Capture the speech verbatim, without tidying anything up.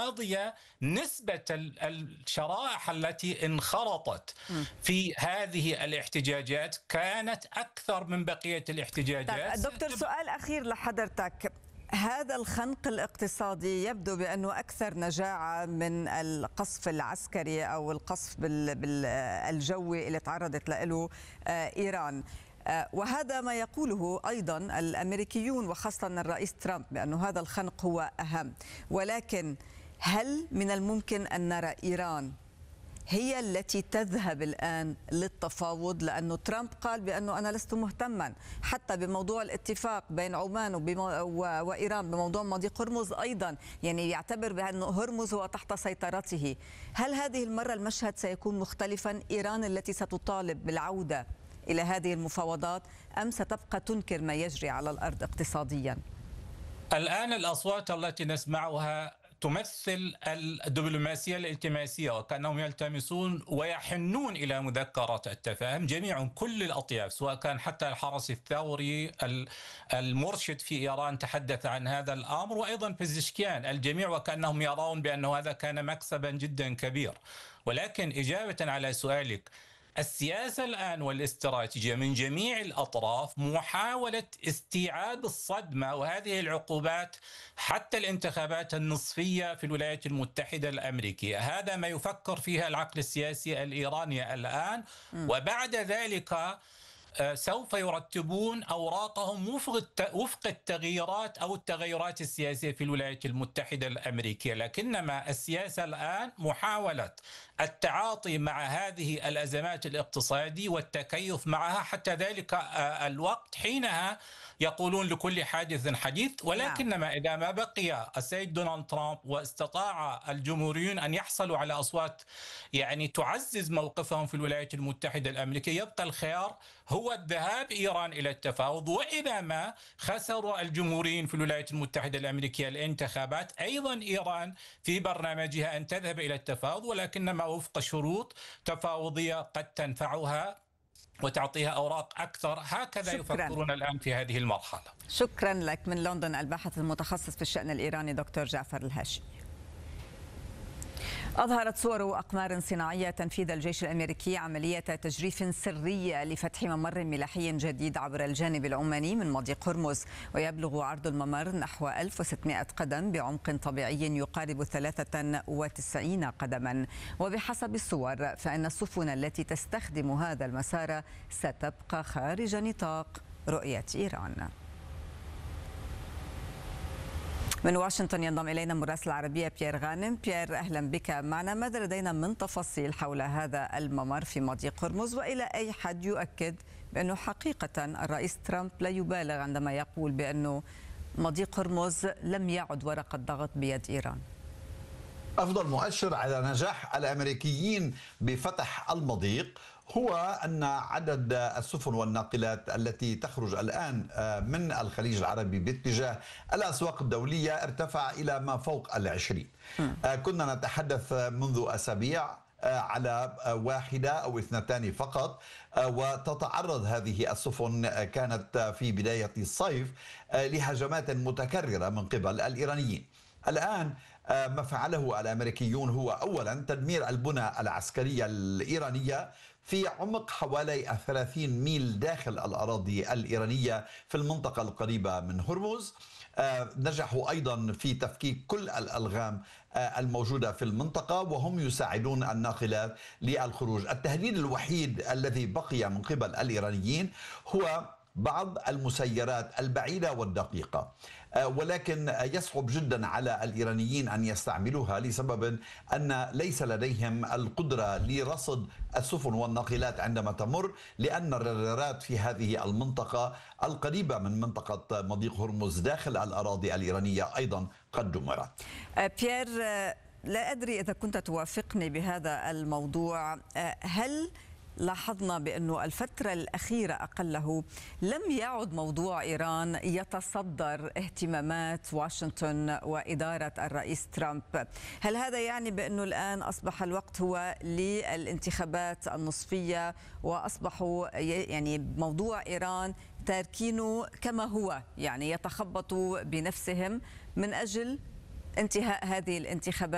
الماضية نسبة الشرائح التي انخرطت في هذه الاحتجاجات كانت أكثر من بقية الاحتجاجات. طيب دكتور، سؤال أخير لحضرتك. هذا الخنق الاقتصادي يبدو بأنه أكثر نجاعة من القصف العسكري أو القصف بالجوي اللي تعرضت له إيران، وهذا ما يقوله أيضا الأمريكيون وخاصة الرئيس ترامب بأنه هذا الخنق هو أهم. ولكن هل من الممكن أن نرى إيران هي التي تذهب الآن للتفاوض؟ لأنه ترامب قال بأنه أنا لست مهتما حتى بموضوع الاتفاق بين عمان وإيران بموضوع مضيق هرمز أيضا، يعني يعتبر بأنه هرمز هو تحت سيطرته. هل هذه المرة المشهد سيكون مختلفا؟ إيران التي ستطالب بالعودة إلى هذه المفاوضات أم ستبقى تنكر ما يجري على الأرض اقتصاديا؟ الآن الأصوات التي نسمعها تمثل الدبلوماسية الالتماسية، وكأنهم يلتمسون ويحنون إلى مذكرة التفاهم جميع كل الأطياف، سواء كان حتى الحرس الثوري المرشد في إيران تحدث عن هذا الأمر، وأيضا بزشكيان، الجميع وكأنهم يرون بأن هذا كان مكسبا جدا كبير. ولكن إجابة على سؤالك، السياسة الآن والاستراتيجية من جميع الأطراف محاولة استيعاب الصدمة وهذه العقوبات حتى الانتخابات النصفية في الولايات المتحدة الأمريكية. هذا ما يفكر فيها العقل السياسي الإيراني الآن، وبعد ذلك سوف يرتبون أوراقهم وفق التغييرات أو التغيرات السياسية في الولايات المتحدة الأمريكية. لكنما السياسة الآن محاولة التعاطي مع هذه الأزمات الاقتصادية والتكيف معها حتى ذلك الوقت حينها يقولون لكل حادث حديث. ولكنما إذا ما بقي السيد دونالد ترامب واستطاع الجمهوريون أن يحصلوا على أصوات يعني تعزز موقفهم في الولايات المتحدة الأمريكية، يبقى الخيار هو الذهاب إيران إلى التفاوض. وإذا ما خسر الجمهوريين في الولايات المتحدة الأمريكية الانتخابات، أيضا إيران في برنامجها أن تذهب إلى التفاوض، ولكنما وفق شروط تفاوضية قد تنفعها وتعطيها أوراق أكثر. هكذا شكراً. يفكرون الآن في هذه المرحلة. شكرا لك من لندن الباحث المتخصص في الشأن الإيراني دكتور جعفر الهاشمي. أظهرت صور أقمار صناعية تنفيذ الجيش الأمريكي عملية تجريف سرية لفتح ممر ملاحي جديد عبر الجانب العماني من مضيق هرمز، ويبلغ عرض الممر نحو ألف وستمائة قدم بعمق طبيعي يقارب ثلاثة وتسعين قدما. وبحسب الصور فإن السفن التي تستخدم هذا المسار ستبقى خارج نطاق رؤية إيران. من واشنطن ينضم إلينا مراسل العربية بيير غانم. بيير، أهلا بك معنا. ماذا لدينا من تفاصيل حول هذا الممر في مضيق هرمز، وإلى أي حد يؤكد بأنه حقيقة الرئيس ترامب لا يبالغ عندما يقول بأنه مضيق هرمز لم يعد ورقة ضغط بيد إيران؟ أفضل مؤشر على نجاح الأمريكيين بفتح المضيق هو أن عدد السفن والناقلات التي تخرج الآن من الخليج العربي باتجاه الأسواق الدولية ارتفع إلى ما فوق العشرين. كنا نتحدث منذ أسابيع على واحدة أو اثنتان فقط، وتتعرض هذه السفن كانت في بداية الصيف لهجمات متكررة من قبل الإيرانيين. الآن ما فعله الأمريكيون هو أولا تدمير البنى العسكرية الإيرانية في عمق حوالي ثلاثين ميل داخل الأراضي الإيرانية في المنطقة القريبة من هرمز. نجحوا أيضا في تفكيك كل الألغام الموجودة في المنطقة، وهم يساعدون الناقلات للخروج. التهديد الوحيد الذي بقي من قبل الإيرانيين هو بعض المسيرات البعيدة والدقيقة، ولكن يصعب جدا على الإيرانيين أن يستعملوها لسبب أن ليس لديهم القدرة لرصد السفن والناقلات عندما تمر، لأن الرادارات في هذه المنطقة القريبة من منطقة مضيق هرمز داخل الأراضي الإيرانية أيضا قد دمرت. بيير، لا أدري إذا كنت توافقني بهذا الموضوع. هل لاحظنا بأنه الفترة الأخيرة أقله لم يعد موضوع إيران يتصدر اهتمامات واشنطن وإدارة الرئيس ترامب؟ هل هذا يعني بأنه الآن أصبح الوقت هو للانتخابات النصفية وأصبحوا يعني موضوع إيران تاركينه كما هو، يعني يتخبطوا بنفسهم من أجل انتهاء هذه الانتخابات؟